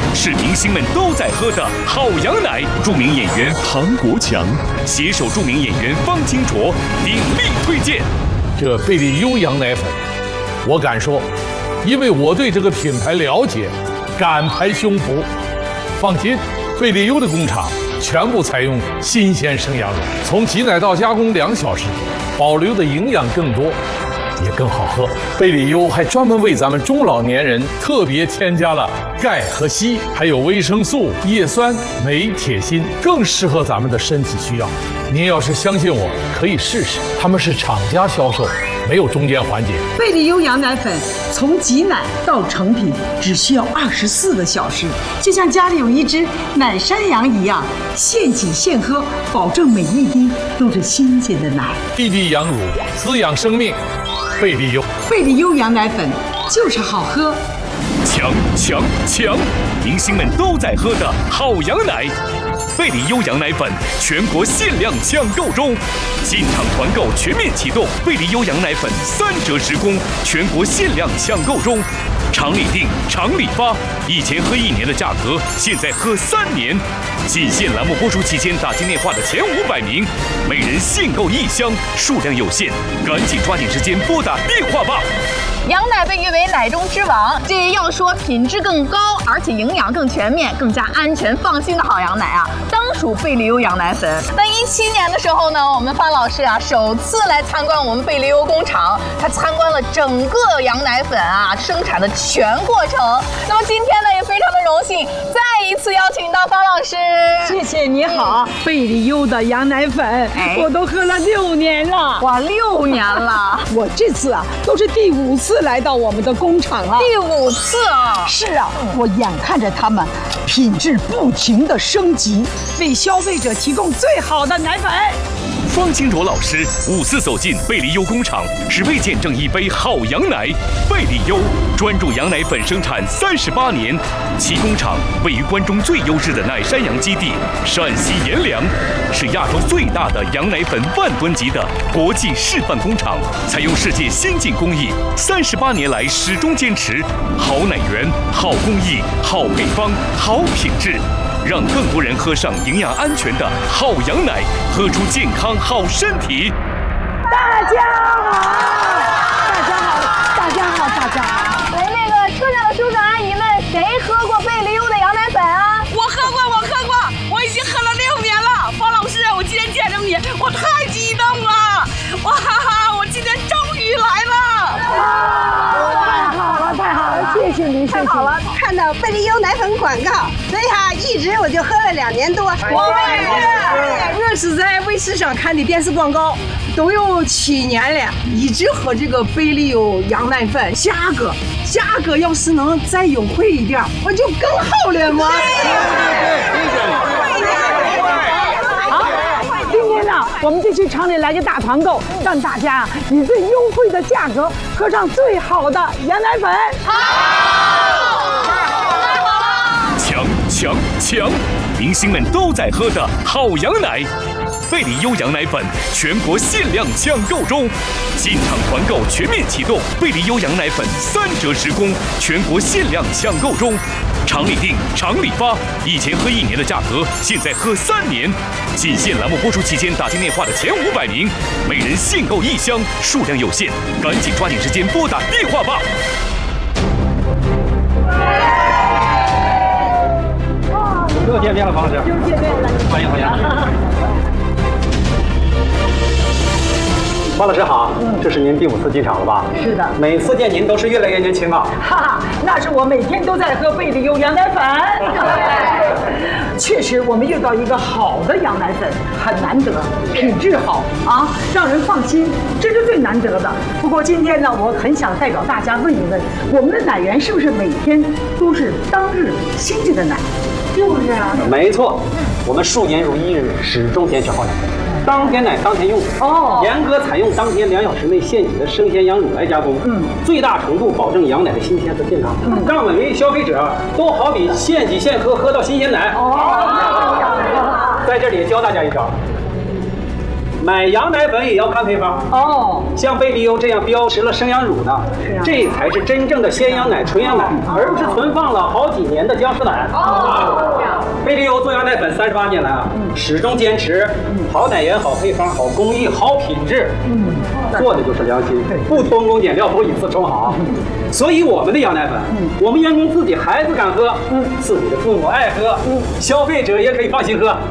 是明星们都在喝的好羊奶。著名演员唐国强携手著名演员方清卓鼎力推荐。 这贝利优羊奶粉，我敢说，因为我对这个品牌了解，敢拍胸脯。放心，贝利优的工厂全部采用新鲜生羊肉，从挤奶到加工2小时，保留的营养更多，也更好喝。贝利优还专门为咱们中老年人特别添加了钙和硒，还有维生素、叶酸、镁、铁、锌，更适合咱们的身体需要。您要是相信我，可以试试，他们是厂家销售，没有中间环节。 贝利优羊奶粉从挤奶到成品只需要24个小时，就像家里有一只奶山羊一样，现挤现喝，保证每一滴都是新鲜的奶。 滴滴羊乳，滋养生命。贝利优， 贝利优羊奶粉就是好喝。 强！明星们都在喝的好羊奶。贝利优羊奶粉全国限量抢购中，进场团购全面启动，贝利优羊奶粉3折直供，全国限量抢购中。厂里订，厂里发，以前喝1年的价格，现在喝3年。仅限栏目播出期间打进电话的前500名，每人限购1箱，数量有限，赶紧抓紧时间拨打电话吧。 羊奶被誉为奶中之王，这要说品质更高，而且营养更全面、更加安全放心的好羊奶啊，当属贝利优羊奶粉。在17年的时候呢，我们方老师啊首次来参观我们贝利优工厂，他参观了整个羊奶粉啊生产的全过程。那么今天呢，也非常的荣幸，再一次邀请到方老师。 谢谢你好，贝利优的羊奶粉，我都喝了6年了。 哇，6年了！ 我这次啊都是第5次来到我们的工厂了。 第5次啊！ 是啊，我眼看着他们品质不停的升级，为消费者提供最好的奶粉。 方清卓老师5次走进贝利优工厂，只为见证一杯好羊奶。贝利优专注羊奶粉生产38年，其工厂位于关中最优质的奶山羊基地陕西阎良，是亚洲最大的羊奶粉10000吨级的国际示范工厂，采用世界先进工艺，38年来始终坚持好奶源、好工艺、好配方、好品质。让更多人喝上营养安全的好羊奶，喝出健康好身体。 大家好，大家好！ 喂，那个车上的叔叔阿姨们，谁喝过贝利优的羊奶粉啊？ 我喝过，我已经喝了6年了。方老师，我今天见着你，我太激动了！哇哈哈，我今天终于来了！ 太好了，谢谢您， 太好了！看到贝利优奶粉广告，所以一直我就喝了2年多。 我是在卫视上看的电视广告，都有7年了，一直喝这个贝利优羊奶粉。价格要是能再优惠一点，我就更好了嘛。 今天呢，我们就去厂里来个大团购，让大家以最优惠的价格喝上最好的羊奶粉。 强！明星们都在喝的好羊奶。贝利优羊奶粉全国限量抢购中，进场团购全面启动，贝利优羊奶粉3折直供，全国限量抢购中。厂里订，厂里发，以前喝1年的价格，现在喝3年。仅限栏目播出期间打进电话的前500名，每人限购1箱，数量有限，赶紧抓紧时间拨打电话吧。 又见面了，方老师。又见面了，欢迎。方老师好，这是您第5次进厂了吧？ 是的， 每次见您都是越来越年轻啊。 哈哈，那是我每天都在喝贝利优羊奶粉。确实，我们遇到一个好的羊奶粉很难得，品质好啊，让人放心，这是最难得的。不过今天呢，我很想代表大家问一问，我们的奶源是不是每天都是当日新鲜的奶？就是啊， 没错，我们数年如一日，始终坚持好奶。当天奶当天用，严格采用当天2小时内现挤的生鲜羊乳来加工，最大程度保证羊奶的新鲜和健康，让每位消费者都好比现挤现喝，喝到新鲜奶。在这里教大家一招， 买羊奶粉也要看配方哦。像贝利优这样标识了生羊乳的，这才是真正的鲜羊奶、纯羊奶，而不是存放了好几年的僵尸奶。贝利优做羊奶粉38年来啊，始终坚持好奶源、好配方、好工艺、好品质，做的就是良心，不偷工减料，不以次充好。所以我们的羊奶粉，我们员工自己孩子敢喝，自己的父母爱喝，消费者也可以放心喝。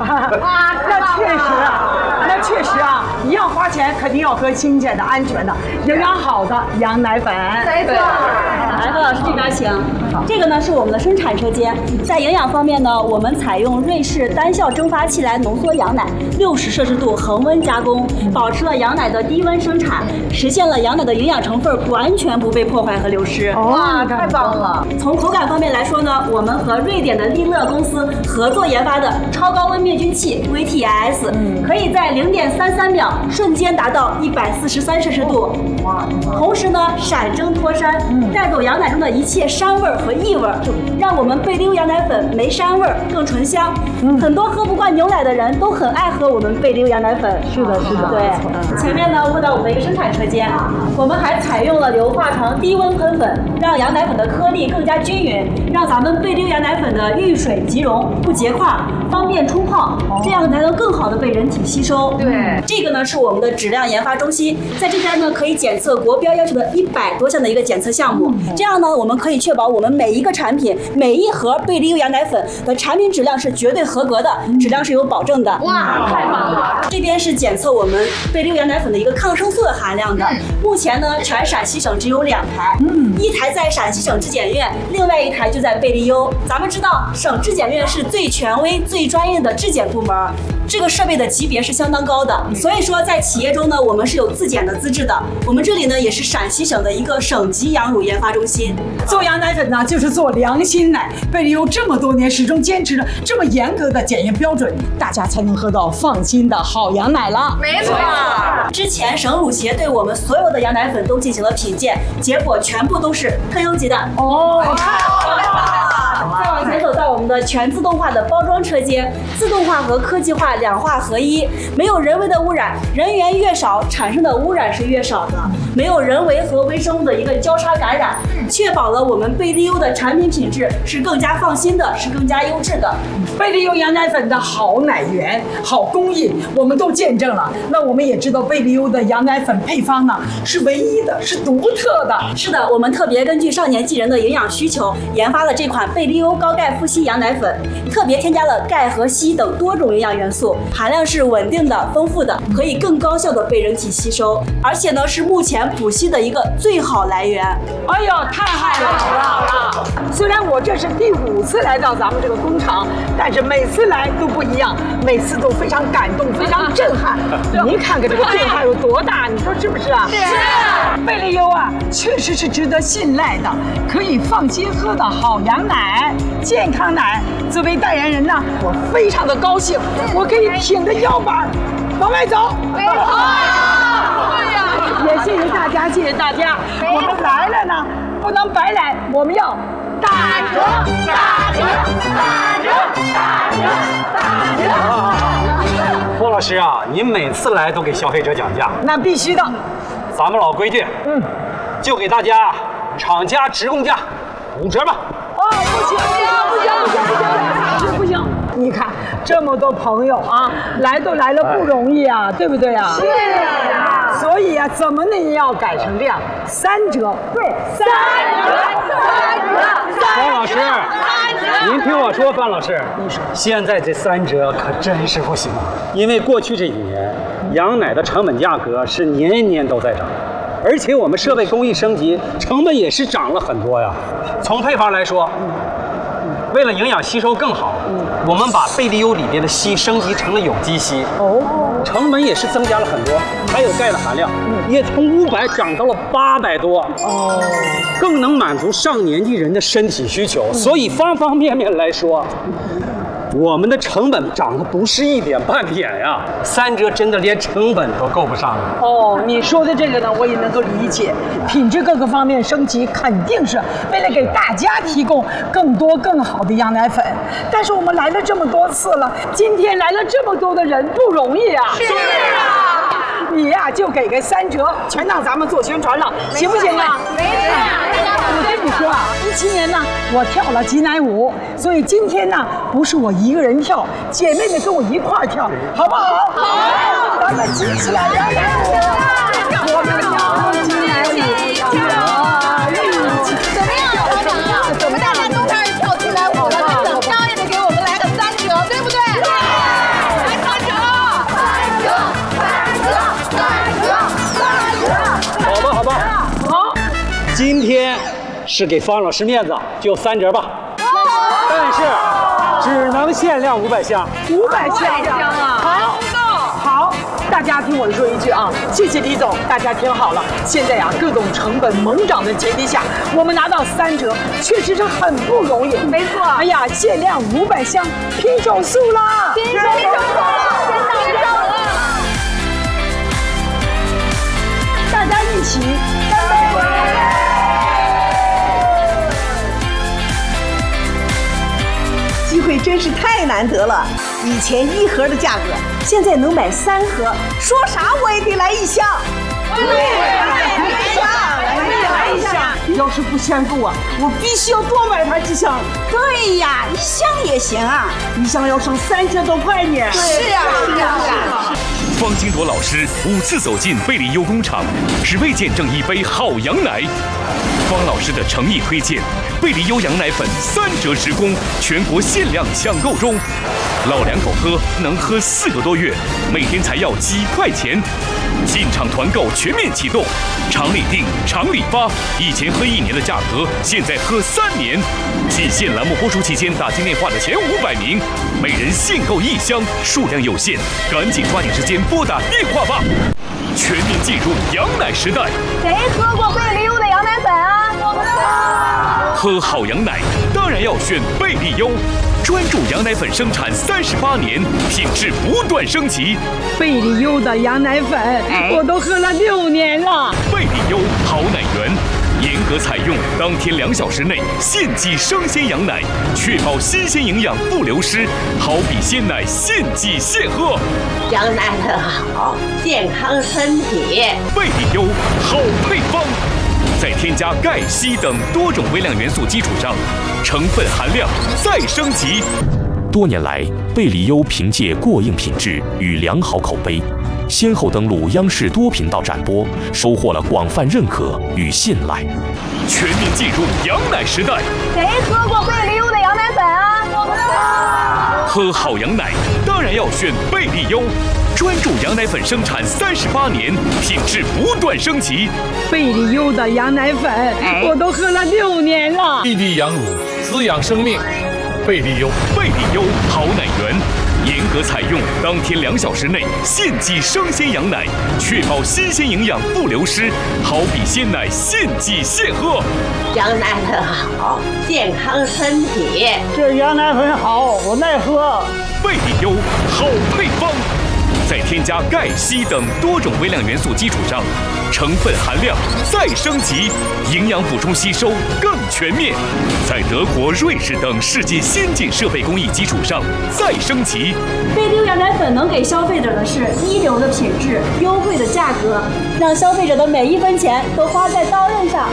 那确实啊，一样花钱，肯定要喝新鲜的、安全的、营养好的羊奶粉。 没错。来，何老师这边请。这个呢是我们的生产车间，在营养方面呢，我们采用瑞士单效蒸发器来浓缩羊奶，60摄氏度恒温加工，保持了羊奶的低温生产，实现了羊奶的营养成分完全不被破坏和流失。 哇，太棒了！ 从口感方面来说呢，我们和瑞典的利乐公司合作研发的超高温灭菌器 VTS，可以在0.33秒瞬间达到143摄氏度。同时呢，闪蒸脱膻，带走羊奶中的一切膻味和异味，让我们贝利优羊奶粉没膻味，更醇香。很多喝不惯牛奶的人都很爱喝我们贝利优羊奶粉。 是的。 对，前面呢问到我们的一个生产车间，我们还采用了硫化糖低温喷粉，让羊奶粉的颗粒更加均匀，让咱们贝利优羊奶粉的遇水即溶，不结块，方便冲泡，这样才能更好的被人体吸收。 对， 这个呢是我们的质量研发中心，在这边呢可以检测国标要求的100多项的一个检测项目，这样呢我们可以确保我们每一个产品、每一盒贝利优羊奶粉的产品质量是绝对合格的，质量是有保证的。 哇，太棒了！ 这边是检测我们贝利优羊奶粉的一个抗生素的含量的，目前呢全陕西省只有2台，一台在陕西省质检院，另外一台就在贝利优。咱们知道省质检院是最权威、最专业的质检部门，这个设备的级别是相当高的，所以说在企业中呢，我们是有自检的资质的。我们这里呢也是陕西省的一个省级羊乳研发中心。 做羊奶粉呢，就是做良心奶。贝利优这么多年始终坚持着这么严格的检验标准，大家才能喝到放心的好羊奶了。 没错。 之前省乳协对我们所有的羊奶粉都进行了品鉴，结果全部都是特优级的。太好了！再往前走到我们的全自动化的包装车间，自动化和科技化两化合一，没有人为的污染，人员越少，产生的污染是越少的，没有人为和微生物的一个交叉感染，确保了我们贝利优的产品品质是更加放心的，是更加优质的。 贝利优羊奶粉的好奶源、好工艺，我们都见证了。那我们也知道贝利优的羊奶粉配方呢是唯一的，是独特的。 是的，我们特别根据少年纪人的营养需求，研发了这款贝利优高钙富硒羊奶粉，特别添加了钙和硒等多种营养元素，含量是稳定的、丰富的，可以更高效的被人体吸收，而且呢是目前补硒的一个最好来源。 哎呦，太好了！虽然我这是第5次来到咱们这个工厂，但是每次来都不一样，每次都非常感动，非常震撼。您看看这个震撼有多大，你说是不是啊？是。贝利优啊，确实是值得信赖的，可以放心喝的好羊奶、健康奶。作为代言人呢，我非常的高兴，我可以挺着腰板往外走。也谢谢大家，谢谢大家。我们来了呢，不能白来，我们要打折，打折，打折，打折，打折。 郭老师啊，您每次来都给消费者讲价， 那必须的。 咱们老规矩，就给大家厂家直供价5折吧。 不行，不行！你看这么多朋友啊，来都来了不容易啊，对不对啊？是啊。所以啊，怎么呢也要改成这样，3折。对，3折。 范老师，您听我说，范老师，现在这3折可真是不行，因为过去这几年，羊奶的成本价格是年年都在涨。而且我们设备工艺升级，成本也是涨了很多呀。从配方来说，为了营养吸收更好，我们把贝利优里边的硒升级成了有机硒，成本也是增加了很多。还有钙的含量，也从500涨到了800多，更能满足上年纪人的身体需求。所以方方面面来说，我们的成本涨得不是一点半点呀，3折真的连成本都够不上了。 你说的这个呢，我也能够理解，品质各个方面升级，肯定是为了给大家提供更多更好的羊奶粉。但是我们来了这么多次了，今天来了这么多的人，不容易啊。是啊。 你呀就给个3折，全当咱们做宣传了，行不行啊？ 没事。 我跟你说啊，17年呢，我跳了济南舞，所以今天呢，不是我一个人跳，姐妹们跟我一块儿跳，好不好？好，咱们集起来，扬南舞，我们跳济南舞， 怎么样，老板啊？我们大家都开始跳济南舞了，那怎么着也得给我们来个3折，对不对？对，来3折， 好吧。好，今天是给方老师面子，就3折吧。但是只能限量500箱。 500箱啊！好，大家听我说一句啊，谢谢李总，大家听好了。现在呀，各种成本猛涨的前提下，我们拿到3折，确实是很不容易。 没错。 哎呀，限量500箱，拼手速啦！ 拼手速了！ 大家一起干杯！ 机会真是太难得了，以前1盒的价格，现在能买3盒，说啥我也得来1箱。对，来一箱。 要是不嫌够啊，我必须要多买它几箱。 对呀，1箱也行啊 ，1箱要省3千多块呢。 是啊。 方金铎老师5次走进贝利优工厂，只为见证一杯好羊奶。方老师的诚意推荐，贝利优羊奶粉3折时供，全国限量抢购中。老两口喝能喝4个多月，每天才要几块钱。进场团购全面启动，厂里订，厂里发。以前喝1年的价格，现在喝3年。仅限栏目播出期间打进电话的前500名，每人限购1箱，数量有限，赶紧抓紧时间拨打电话吧！全面进入羊奶时代。 谁喝过贝利优的羊奶粉啊？我们喝好羊奶，当然要选贝利优。专注羊奶粉生产38年，品质不断升级。 贝利优的羊奶粉，我都喝了6年了。 贝利优好奶源，严格采用当天2小时内现挤生鲜羊奶，确保新鲜营养不流失，好比鲜奶现挤现喝。 羊奶粉好，健康身体。 贝利优好配方。在添加钙、硒等多种微量元素基础上，成分含量再升级。 多年来，贝利优凭借过硬品质与良好口碑，先后登陆央视多频道展播，收获了广泛认可与信赖。 全面进入羊奶时代。 谁喝过贝利优的羊奶粉啊？我们喝好羊奶，当然要选贝利优。专注羊奶粉生产38年，品质不断升级。 贝利优的羊奶粉，我都喝了6年了。 滴滴羊乳，滋养生命。贝利优， 贝利优好奶源，严格采用当天2小时内现挤生鲜羊奶，确保新鲜营养不流失，好比鲜奶现挤现喝。 羊奶粉好，健康身体。 这羊奶粉好，我耐喝。 贝利优好配方。在添加钙、硒等多种微量元素基础上，成分含量再升级，营养补充吸收更全面。在德国、瑞士等世界先进设备工艺基础上再升级。 贝利优羊奶粉能给消费者的是一流的品质、优惠的价格，让消费者的每1分钱都花在刀刃上。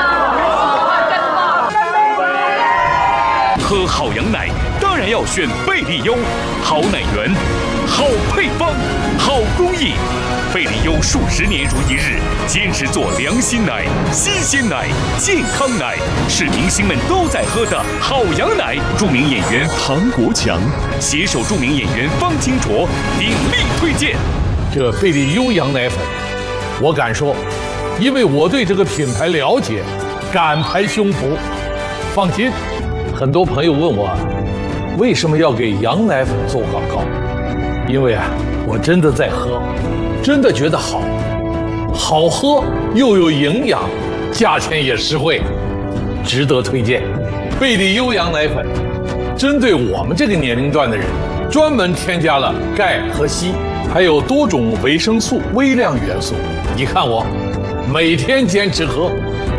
喝好羊奶，当然要选贝利优，好奶源。好配方，好工艺，贝利优数10年如一日，坚持做良心奶、新鲜奶、健康奶，是明星们都在喝的好羊奶。著名演员唐国强携手著名演员方清卓鼎力推荐。 这贝利优羊奶粉，我敢说，因为我对这个品牌了解，敢拍胸脯放心。很多朋友问我，为什么要给羊奶粉做广告？因为啊，我真的在喝，真的觉得好，好喝又有营养，价钱也实惠，值得推荐。贝利优羊奶粉，针对我们这个年龄段的人，专门添加了钙和硒，还有多种维生素、微量元素。你看我，每天坚持喝。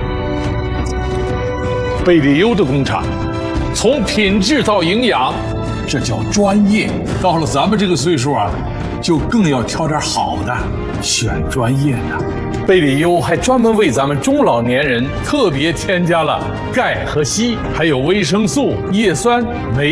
贝利优的工厂，从品质到营养，这叫专业。到了咱们这个岁数啊，就更要挑点好的。 选专业呢。贝里优还专门为咱们中老年人特别添加了钙和硒，还有维生素、叶酸、镁。